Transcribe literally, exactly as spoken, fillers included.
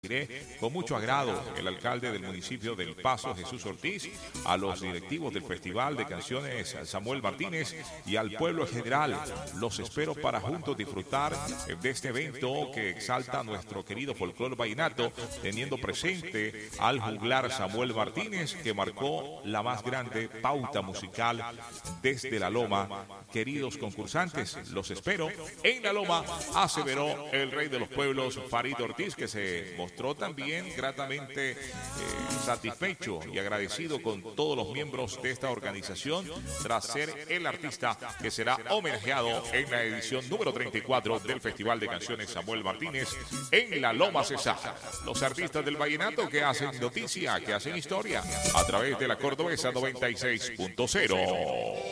Con mucho agrado, el alcalde del municipio del Paso, Jesús Ortiz, a los directivos del Festival de Canciones Samuel Martínez y al pueblo en general. Los espero para juntos disfrutar de este evento que exalta nuestro querido folclore vallenato, teniendo presente al juglar Samuel Martínez, que marcó la más grande pauta musical desde la Loma. Queridos concursantes, los espero en la Loma, aseveró el rey de los pueblos, Farid Ortiz, que se mostró también gratamente eh, satisfecho y agradecido con todos los miembros de esta organización tras ser el artista que será homenajeado en la edición número treinta y cuatro del Festival de Canciones Samuel Martínez en la Loma Cesar. Los artistas del vallenato que hacen noticia, que hacen historia a través de la Cordobesa noventa y seis punto cero.